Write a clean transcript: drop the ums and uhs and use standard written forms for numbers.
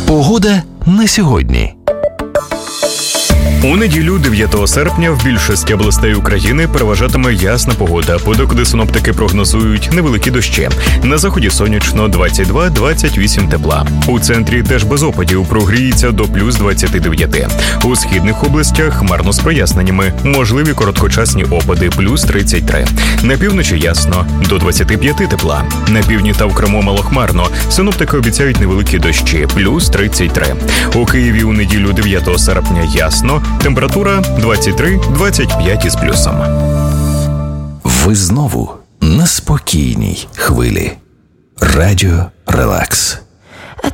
Погода на сьогодні. У неділю 9 серпня в більшості областей України переважатиме ясна погода, подекуди синоптики прогнозують невеликі дощі. На заході сонячно 22-28 тепла. У центрі теж без опадів, прогріється до плюс 29. У східних областях хмарно з проясненнями, можливі короткочасні опади плюс 33. На півночі ясно, до 25 тепла. На півдні та в Криму малохмарно, синоптики обіцяють невеликі дощі плюс 33. У Києві у неділю 9 серпня ясно, температура 23-25 із плюсом. Ви знову на спокійній хвилі. Радіо Релакс.